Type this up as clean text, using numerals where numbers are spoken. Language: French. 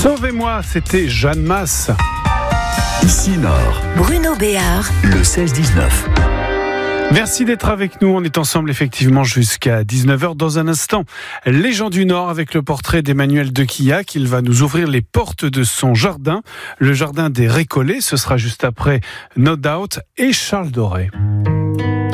Sauvez-moi, c'était Jeanne Masse. Ici Nord, Bruno Béard, le 16-19. Merci d'être avec nous. On est ensemble effectivement jusqu'à 19h. Dans un instant, les gens du Nord avec le portrait d'Emmanuel de Quillac. Il va nous ouvrir les portes de son jardin, le jardin des Récollets. Ce sera juste après No Doubt et Charles Doré.